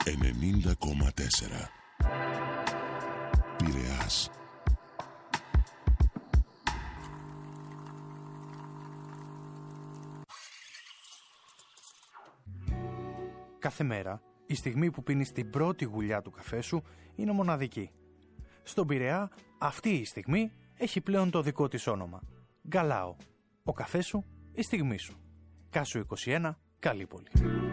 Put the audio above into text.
90,4 Πειραιάς. Κάθε μέρα, η στιγμή που πίνεις την πρώτη γουλιά του καφέ σου είναι μοναδική. Στον Πειραιά, αυτή η στιγμή έχει πλέον το δικό της όνομα. Γκαλάο. Ο καφές σου, η στιγμή σου. Κάσου 21, Καλύπολη.